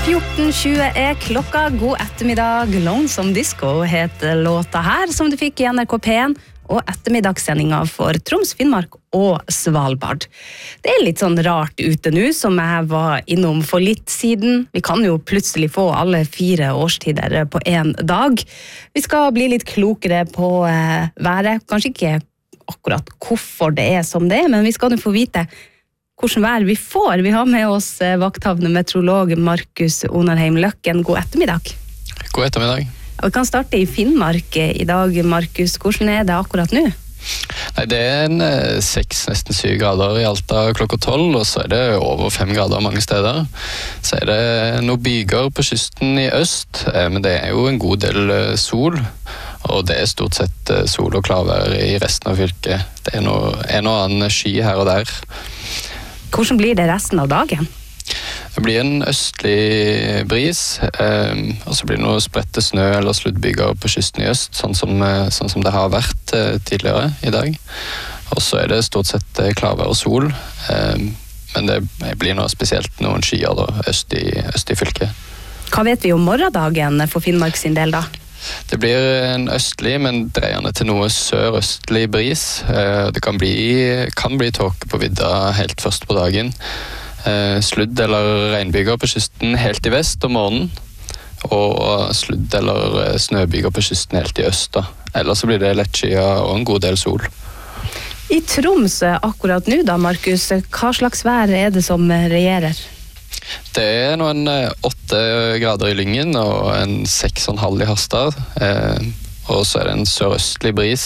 14.20 klokka. God ettermiddag. Lonesome Disco heter låta her, som du fikk i NRK P1, og ettermiddagssendinga for Troms, Finnmark og Svalbard. Det litt sånn rart ute nå, som jeg var innom for litt siden. Vi kan jo plutselig få alle 4 årstider på en dag. Vi skal bli litt klokere på været. Kanskje ikke akkurat hvorfor det som det men vi skal jo få vite hvordan vær vi får. Vi har med oss vakthavende meteorolog Markus Onarheim Løkken. God ettermiddag. God ettermiddag. Vi kan starte i Finnmark i dag, Markus. Hvordan det akkurat nå? Nei, det en 6, nesten 7 grader i Alta klokka 12, og så det over 5 grader mange steder. Så det noen byger på kysten i øst, men det jo en god del sol, og det stort sett sol og klarvær i resten av fylket. Det en og annen sky her og der. Hvordan blir det resten av dagen? Det blir en østlig bris, og så blir det noe spredte snø eller sluddbyger på kysten i øst, sånn som det har vært tidligere i dag. Og så det stort sett klarvær og sol, men det blir noe spesielt noen skyer da, øst i fylket. Hva vet vi om morgendagen for Finnmark sin del da? Det blir en østlig, men dreiende til noe sørøstlig bris. Det kan bli tåke på vidda helt først på dagen. Sludd eller regnbyger på kysten helt i vest om morgenen, og sludd eller snøbyger på kysten helt i øst. Ellers så blir det lettskyer og en god del sol. I Troms akkurat nå da, Markus, hva slags vær det som regjerer? Det noen 8 grader i Lyngen og en 6,5 i Harstad. Og så det en sørøstlig bris.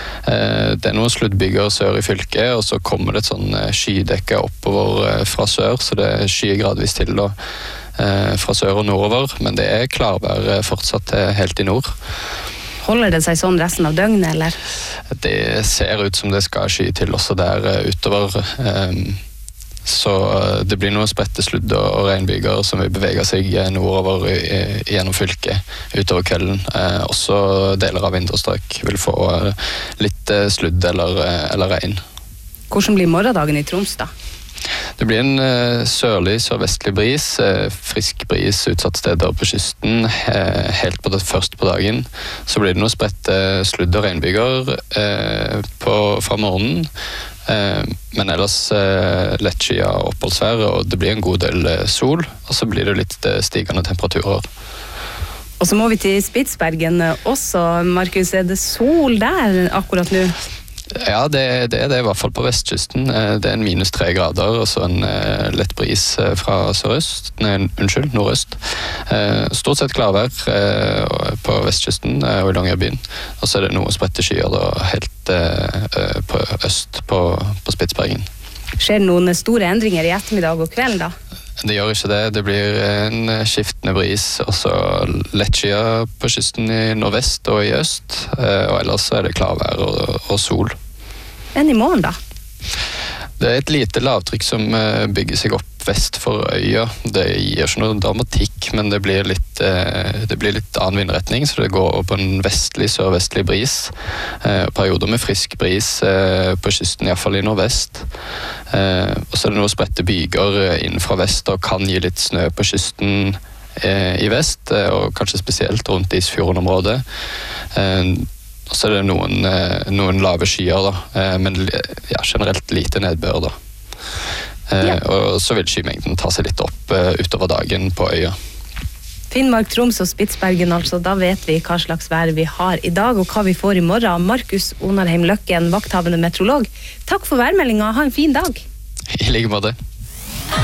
Det noen sluddbyger sør i fylket, og så kommer det et sånn skydekke oppover fra sør, så det skyer gradvis til da, fra sør og nordover, men det klarvær fortsatt helt i nord. Holder det seg sånn resten av døgnet, eller? Det ser ut som det skal sky til også der utover. Så det blir noen spredte sludd og regnbyger som vil bevege seg nordover gjennom fylket utover kvelden. Også deler av indre strøk vil få litt sludd eller regn. Hvordan blir morgendagen i Troms da? Det blir en sørlig-sørvestlig bris, frisk bris utsatt steder på kysten, helt først på dagen. Så blir det noen spredte sludd og regnbyger fra morgenen. Men ellers lettskyer og oppholdsvær, og det blir en god del sol, og så blir det litt stigende temperaturer. Og så må vi til Spitsbergen også, Markus. Det sol der akkurat nå? Ja, det i hvert fall på vestkysten. Det en minus 3 grader, og så en lett bris fra nordøst. Stort sett klarvær på vestkysten og i Longyearbyen. Og så det noen spredte skyer da, helt på øst på Spitsbergen. Skjer det noen store endringer i ettermiddag og kveld da? Det gjør ikke det. Det blir en skiftende bris, og så lettskyer på kysten i nordvest og i øst, og ellers så det klarvær og sol. Men i morgen da? Det et lite lavtrykk som bygger seg opp vest for øya. Det gir ikke noe dramatikk, men det blir litt annen vindretning, så det går på en vestlig-sørvestlig bris. Perioder med frisk bris på kysten, i hvert fall i nordvest. Og så det noen spredte byger inn fra vest, og kan gi litt snø på kysten i vest, og kanskje spesielt rundt Isfjorden-området. Og så det noen lave skyer, men generelt lite nedbør da. Og så vil skymengden ta seg litt opp utover dagen på øya. Finnmark, Troms og Spitsbergen, altså. Da vet vi hva slags vær vi har i dag, og hva vi får i morgen. Markus Onarheim Løkken, vakthavende meteorolog. Takk for værmeldingen. Ha en fin dag. I like måte.